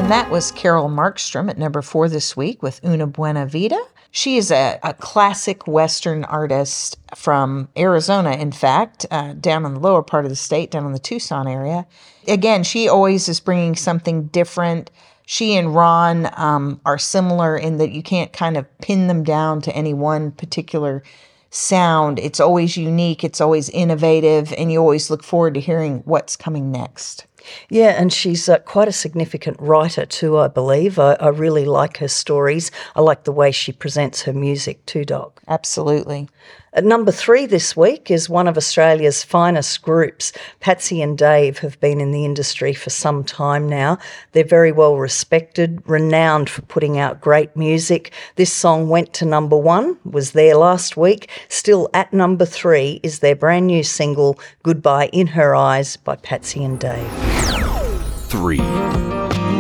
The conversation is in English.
And that was Carol Markstrom at number 4 this week with Una Buena Vida. She is a classic Western artist from Arizona, in fact, down in the lower part of the state, down in the Tucson area. Again, she always is bringing something different. She and Ron are similar in that you can't kind of pin them down to any one particular sound. It's always unique, it's always innovative, and you always look forward to hearing what's coming next. Yeah, and she's quite a significant writer too, I believe. I really like her stories. I like the way she presents her music too, Doc. Absolutely. At number 3 this week is one of Australia's finest groups. Patsy and Dave have been in the industry for some time now. They're very well respected, renowned for putting out great music. This song went to number 1, was there last week. Still at number 3 is their brand new single, Goodbye in Her Eyes by Patsy and Dave. 3.